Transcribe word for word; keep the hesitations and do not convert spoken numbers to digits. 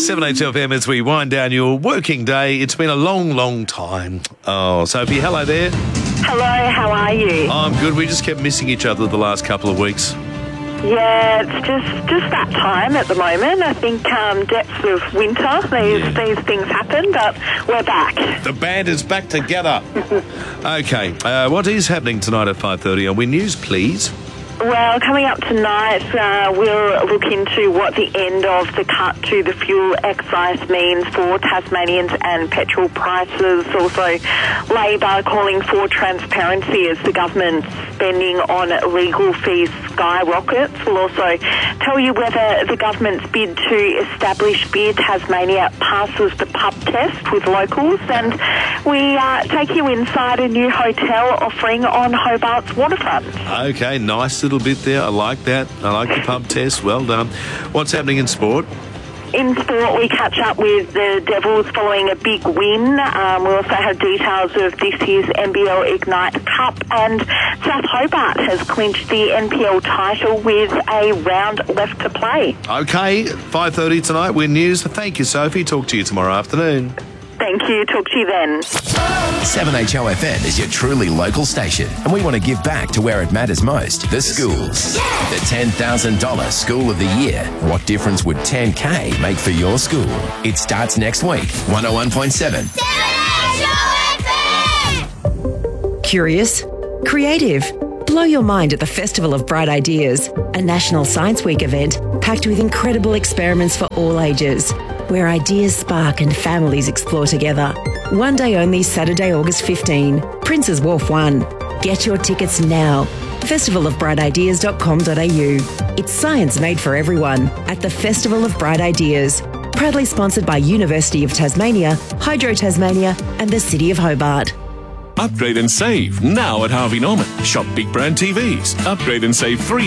seven H F M as we wind down your working day. It's been a long, long time. Oh, Sophie, hello there. Hello, how are you? I'm good. We just kept missing each other the last couple of weeks. Yeah, it's just just that time at the moment. I think um, depths of winter, these, Yeah. these things happen, but we're back. The band is back together. Okay, uh, what is happening tonight at five thirty on Win News, please? Well, coming up tonight, uh, we'll look into what the end of the cut to the fuel excise means for Tasmanians and petrol prices. Also, Labor calling for transparency as the government's spending on legal fees skyrockets. We'll also tell you whether the government's bid to establish Beer Tasmania passes the pub test with locals. And we uh, take you inside a new hotel offering on Hobart's waterfront. Okay, nice little bit there. I like that. I like the pub test. Well done. What's happening in sport? In sport, we catch up with the Devils following a big win. Um, we also have details of this year's N B L Ignite Cup, and South Hobart has clinched the N P L title with a round left to play. Okay, five thirty tonight, Win News. Thank you, Sophie. Talk to you tomorrow afternoon. Thank you. Talk to you then. seven H O F N is your truly local station, and we want to give back to where it matters most, the schools. The ten thousand dollars School of the Year. What difference would ten K make for your school? It starts next week. one oh one point seven. Curious? Creative? Blow your mind at the Festival of Bright Ideas, a National Science Week event packed with incredible experiments for all ages, where ideas spark and families explore together. One day only, Saturday, August fifteenth, Prince's Wharf one. Get your tickets now. festival of bright ideas dot com dot a u. It's science made for everyone at the Festival of Bright Ideas. Proudly sponsored by University of Tasmania, Hydro Tasmania and the City of Hobart. Upgrade and save now at Harvey Norman. Shop big brand T Vs. Upgrade and save three